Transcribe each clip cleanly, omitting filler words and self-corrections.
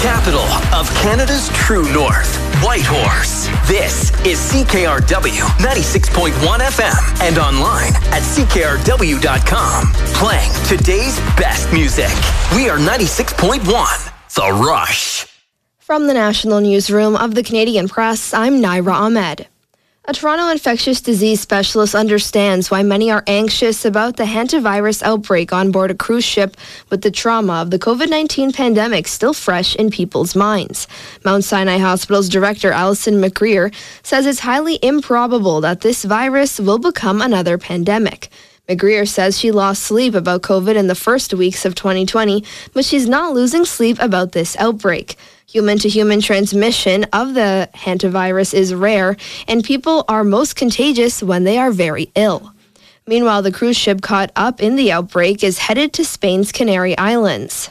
capital of Canada's true north, Whitehorse. This is CKRW 96.1 FM and online at CKRW.com. Playing today's best music. We are 96.1, The Rush. From the National Newsroom of the Canadian Press, I'm Naira Ahmed. A Toronto infectious disease specialist understands why many are anxious about the hantavirus outbreak on board a cruise ship, with the trauma of the COVID-19 pandemic still fresh in people's minds. Mount Sinai Hospital's director, Alison McGreer, says it's highly improbable that this virus will become another pandemic. McGreer says she lost sleep about COVID in the first weeks of 2020, but she's not losing sleep about this outbreak. Human-to-human transmission of the hantavirus is rare, and people are most contagious when they are very ill. Meanwhile, the cruise ship caught up in the outbreak is headed to Spain's Canary Islands.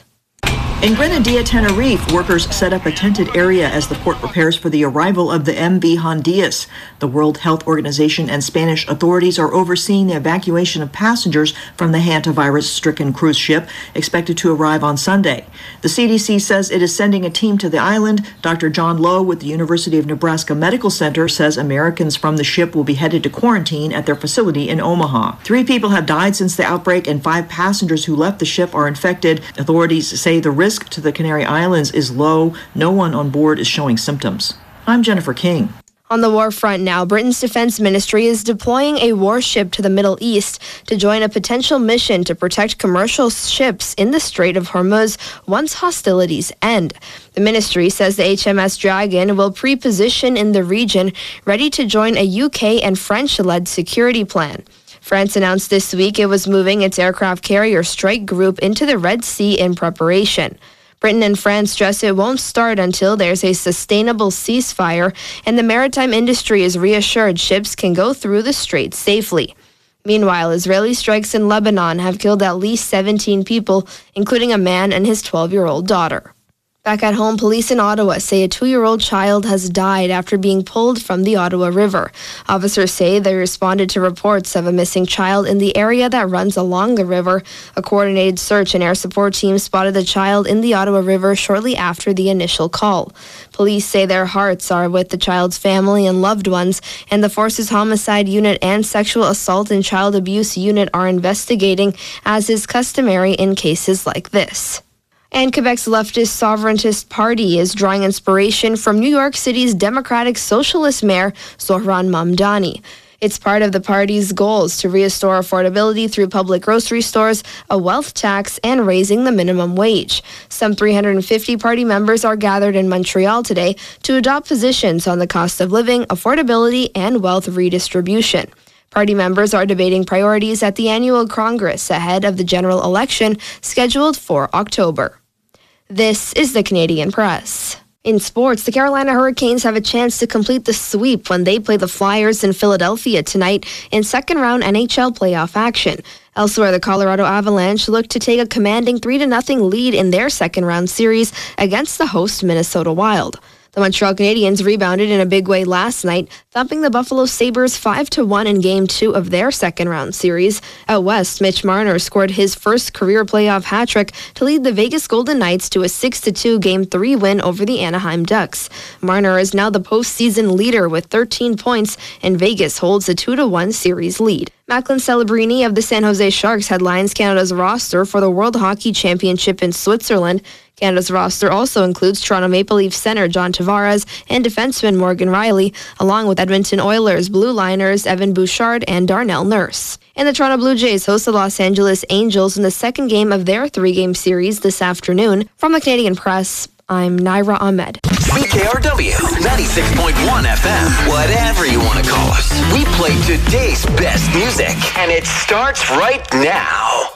In Grenadilla, Tenerife, workers set up a tented area as the port prepares for the arrival of the MV Hondias. The World Health Organization and Spanish authorities are overseeing the evacuation of passengers from the hantavirus-stricken cruise ship, expected to arrive on Sunday. The CDC says it is sending a team to the island. Dr. John Lowe with the University of Nebraska Medical Center says Americans from the ship will be headed to quarantine at their facility in Omaha. 3 people have died since the outbreak, and 5 passengers who left the ship are infected. Authorities say the risk to the Canary Islands is low. No one on board is showing symptoms. I'm Jennifer King. On the war front now, Britain's defense ministry is deploying a warship to the Middle East to join a potential mission to protect commercial ships in the Strait of Hormuz once hostilities end. The ministry says the HMS Dragon will pre-position in the region, ready to join a UK and French-led security plan. France announced this week it was moving its aircraft carrier strike group into the Red Sea in preparation. Britain and France stress it won't start until there's a sustainable ceasefire, and the maritime industry is reassured ships can go through the strait safely. Meanwhile, Israeli strikes in Lebanon have killed at least 17 people, including a man and his 12-year-old daughter. Back at home, police in Ottawa say a 2-year-old child has died after being pulled from the Ottawa River. Officers say they responded to reports of a missing child in the area that runs along the river. A coordinated search and air support team spotted the child in the Ottawa River shortly after the initial call. Police say their hearts are with the child's family and loved ones, and the Forces Homicide Unit and Sexual Assault and Child Abuse Unit are investigating, as is customary in cases like this. And Quebec's leftist Sovereigntist Party is drawing inspiration from New York City's Democratic Socialist Mayor Zohran Mamdani. It's part of the party's goals to restore affordability through public grocery stores, a wealth tax, and raising the minimum wage. Some 350 party members are gathered in Montreal today to adopt positions on the cost of living, affordability, and wealth redistribution. Party members are debating priorities at the annual Congress ahead of the general election scheduled for October. This is the Canadian Press. In sports, the Carolina Hurricanes have a chance to complete the sweep when they play the Flyers in Philadelphia tonight in second-round NHL playoff action. Elsewhere, the Colorado Avalanche look to take a commanding 3-0 lead in their second-round series against the host Minnesota Wild. The Montreal Canadiens rebounded in a big way last night, thumping the Buffalo Sabres 5-1 in Game 2 of their second-round series. Out west, Mitch Marner scored his first career playoff hat-trick to lead the Vegas Golden Knights to a 6-2 Game 3 win over the Anaheim Ducks. Marner is now the postseason leader with 13 points, and Vegas holds a 2-1 series lead. Macklin Celebrini of the San Jose Sharks headlines Canada's roster for the World Hockey Championship in Switzerland. Canada's roster also includes Toronto Maple Leafs center John Tavares and defenseman Morgan Rielly, along with Edmonton Oilers blue liners Evan Bouchard and Darnell Nurse. And the Toronto Blue Jays host the Los Angeles Angels in the second game of their 3-game series this afternoon. From the Canadian Press, I'm Naira Ahmed. CKRW 96.1 FM. Whatever you want to call us. We play today's best music, and it starts right now.